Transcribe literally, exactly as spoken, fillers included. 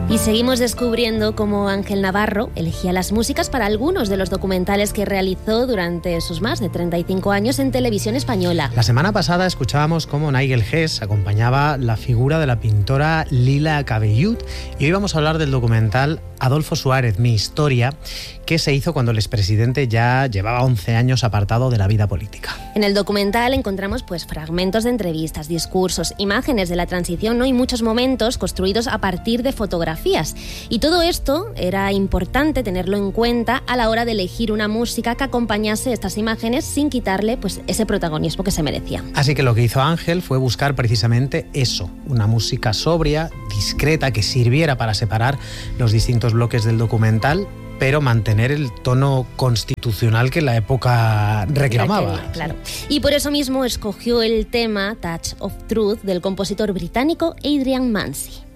Y seguimos descubriendo cómo Ángel Navarro elegía las músicas para algunos de los documentales que realizó durante sus más de treinta y cinco años en Televisión Española. La semana pasada escuchábamos cómo Nigel Hess acompañaba la figura de la pintora Lila Cabellut, y hoy vamos a hablar del documental Adolfo Suárez, mi historia, que se hizo cuando el expresidente ya llevaba once años apartado de la vida política. En el documental encontramos pues fragmentos de entrevistas, discursos, imágenes de la transición, ¿no? Y muchos momentos construidos a partir de fotografías. Y todo esto era importante tenerlo en cuenta a la hora de elegir una música que acompañase estas imágenes sin quitarle pues ese protagonismo que se merecía. Así que lo que hizo Ángel fue buscar precisamente eso, una música sobria, discreta, que sirviera para separar los distintos bloques del documental, pero mantener el tono constitucional que la época reclamaba. Claro, claro. Y por eso mismo escogió el tema Touch of Truth del compositor británico Adrian Mancy.